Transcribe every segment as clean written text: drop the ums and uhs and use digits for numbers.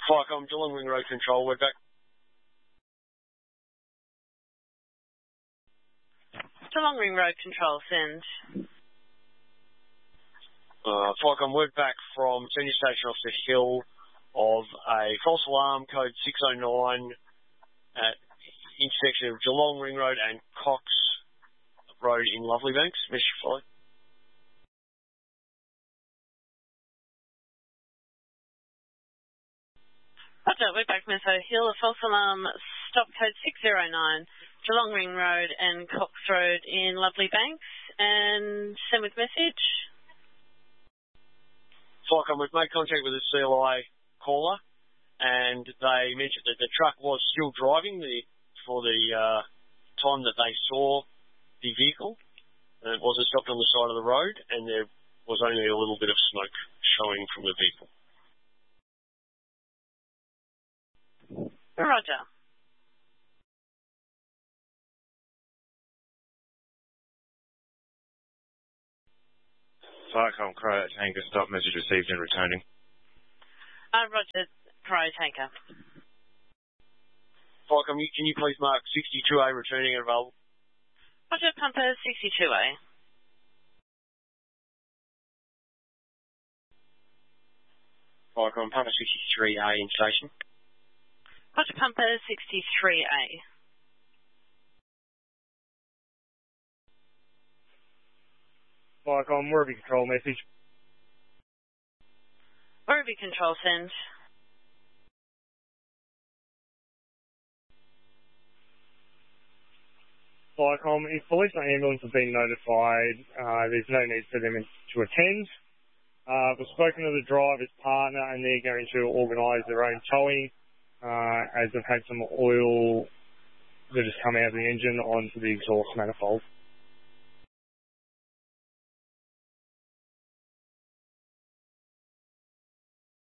Flycom, Geelong Ring Road Control, we're back. Geelong Ring Road Control, send. Flycom, we're back from Senior Station Officer Hill of a false alarm code 609 at intersection of Geelong Ring Road and Cox Road in Lovely Banks. Mr. Follow. Roger, we're back, Meso Hill, a false alarm, stop code 609, Geelong Ring Road and Cox Road in Lovely Banks, and send with message. Flycom, we've made contact with the CLI caller, and they mentioned that the truck was still driving for the time that they saw the vehicle. It wasn't stopped on the side of the road, and there was only a little bit of smoke showing from the vehicle. Roger. Flycom, Crow Tanker, stop message received and returning. Roger, Crow Tanker. Flycom, can you please mark 62A returning and available? Roger, Pumper 62A. Flycom, Pumper 63A in station. Roger, Pumper 63A. Flycom, Werribee Control message. Werribee Control, send. Flycom, if police or ambulance have been notified, there's no need for them to attend. We've spoken to the driver's partner and they're going to organise their own towing as they've had some oil that has come out of the engine onto the exhaust manifold.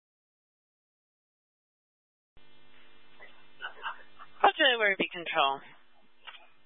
Roger, Werribee Control.